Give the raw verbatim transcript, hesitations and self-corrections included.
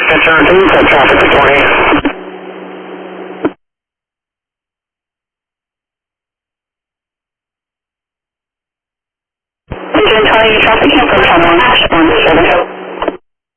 Concern, can you cut traffic to twenty? Engine twenty, traffic came from ten one, one seven.